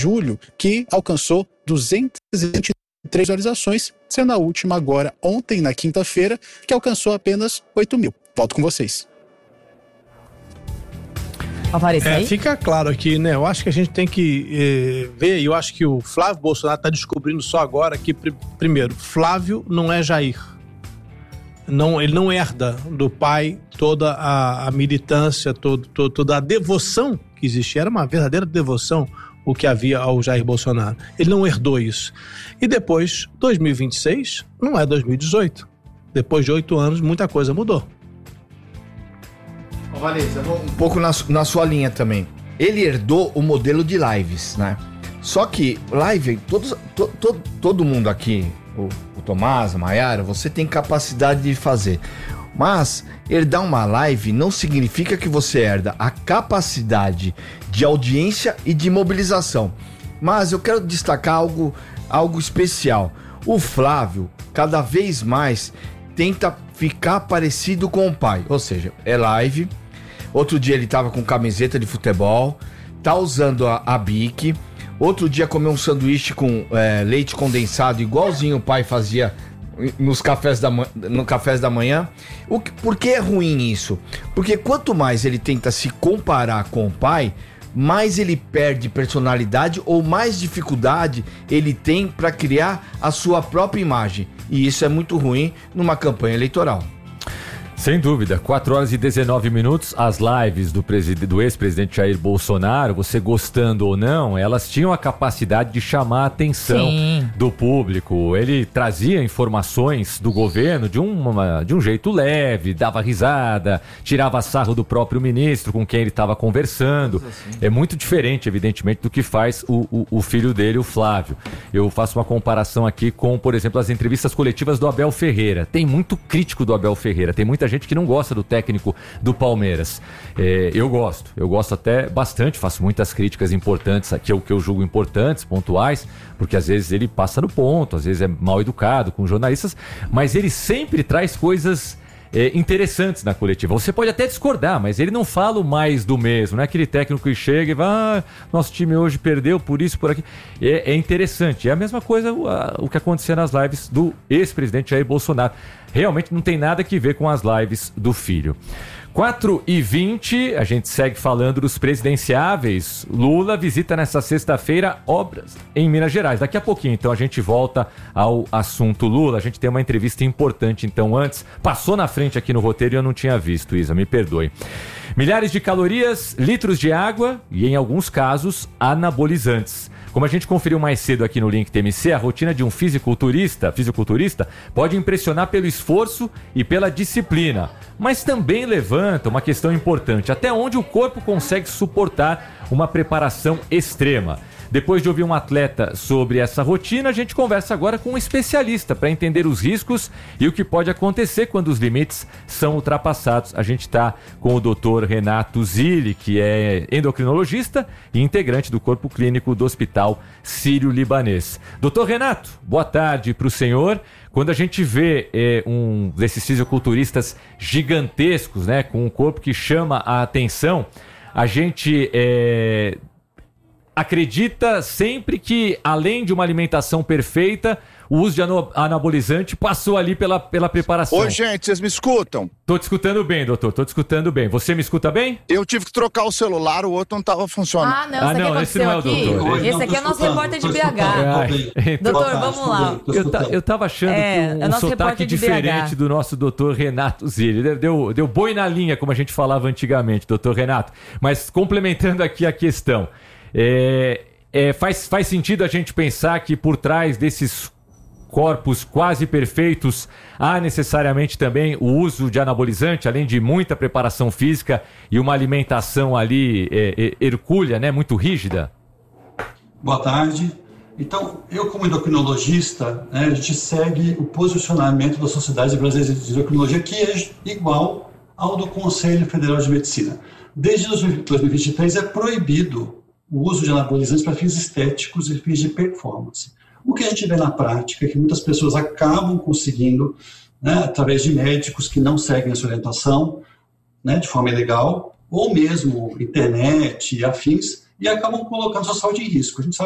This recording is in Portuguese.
julho, que alcançou 223 visualizações, sendo a última agora ontem, na quinta-feira, que alcançou apenas 8 mil. Volto com vocês. Fica claro aqui, né? Eu acho que a gente tem que ver, e eu acho que o Flávio Bolsonaro está descobrindo só agora que, primeiro, Flávio não é Jair. Não, ele não herda do pai toda a militância, toda a devoção que existia. Era uma verdadeira devoção o que havia ao Jair Bolsonaro. Ele não herdou isso. E depois, 2026 não é 2018. Depois de 8 anos, muita coisa mudou. Vanessa, um pouco na sua linha também. Ele herdou o modelo de lives, né? Só que live, todo mundo aqui, o Tomás, a Maiara, você tem capacidade de fazer. Mas herdar uma live não significa que você herda a capacidade de audiência e de mobilização. Mas eu quero destacar algo especial. O Flávio, cada vez mais, tenta ficar parecido com o pai. Ou seja, é live. Outro dia ele tava com camiseta de futebol, tá usando a Bic. Outro dia comeu um sanduíche com leite condensado, igualzinho o pai fazia no cafés da manhã. Por que é ruim isso? Porque quanto mais ele tenta se comparar com o pai, mais ele perde personalidade ou mais dificuldade ele tem para criar a sua própria imagem. E isso é muito ruim numa campanha eleitoral. Sem dúvida, 4h19, as lives do ex-presidente Jair Bolsonaro, você gostando ou não, elas tinham a capacidade de chamar a atenção do público. Ele trazia informações do governo de um jeito leve, dava risada, tirava sarro do próprio ministro com quem ele estava conversando. É muito diferente, evidentemente, do que faz o filho dele, o Flávio. Eu faço uma comparação aqui com, por exemplo, as entrevistas coletivas do Abel Ferreira. Tem muito crítico do Abel Ferreira, tem muita gente que não gosta do técnico do Palmeiras. Eu gosto até bastante, faço muitas críticas importantes, que eu julgo importantes, pontuais, porque às vezes ele passa no ponto, às vezes é mal educado com jornalistas, mas ele sempre traz coisas interessantes na coletiva. Você pode até discordar, mas ele não fala mais do mesmo, não é aquele técnico que chega e vai, nosso time hoje perdeu por isso, por aqui. É interessante, é a mesma coisa o que acontecia nas lives do ex-presidente Jair Bolsonaro. Realmente não tem nada que ver com as lives do filho. 4h20, a gente segue falando dos presidenciáveis. Lula visita nessa sexta-feira obras em Minas Gerais. Daqui a pouquinho, então, a gente volta ao assunto Lula. A gente tem uma entrevista importante, então, antes. Passou na frente aqui no roteiro e eu não tinha visto, Isa, me perdoe. Milhares de calorias, litros de água e, em alguns casos, anabolizantes. Como a gente conferiu mais cedo aqui no Link TMC, a rotina de um fisiculturista pode impressionar pelo esforço e pela disciplina, mas também levanta uma questão importante: até onde o corpo consegue suportar uma preparação extrema? Depois de ouvir um atleta sobre essa rotina, a gente conversa agora com um especialista para entender os riscos e o que pode acontecer quando os limites são ultrapassados. A gente está com o Dr. Renato Zilli, que é endocrinologista e integrante do corpo clínico do Hospital Sírio-Libanês. Dr. Renato, boa tarde para o senhor. Quando a gente vê um desses fisiculturistas gigantescos, né, com um corpo que chama a atenção, a gente acredita sempre que, além de uma alimentação perfeita, o uso de anabolizante passou ali pela preparação. Oi, gente, vocês me escutam? Tô te escutando bem, doutor, tô te escutando bem. Você me escuta bem? Eu tive que trocar o celular, o outro não tava funcionando. Não, esse não é o doutor. Esse aqui é o nosso repórter de BH. Doutor, vamos lá. Eu tava achando que um sotaque diferente do nosso doutor Renato Zilli. Deu boi na linha, como a gente falava antigamente, doutor Renato. Mas complementando aqui a questão, faz sentido a gente pensar que por trás desses corpos quase perfeitos há necessariamente também o uso de anabolizante, além de muita preparação física e uma alimentação ali hercúlea, né, muito rígida? Boa tarde. Então, eu como endocrinologista, a gente segue o posicionamento da Sociedade Brasileira de Endocrinologia, que é igual ao do Conselho Federal de Medicina. Desde 2023 é proibido o uso de anabolizantes para fins estéticos e fins de performance. O que a gente vê na prática é que muitas pessoas acabam conseguindo, através de médicos que não seguem essa orientação, de forma ilegal, ou mesmo internet e afins, e acabam colocando sua saúde em risco. A gente sabe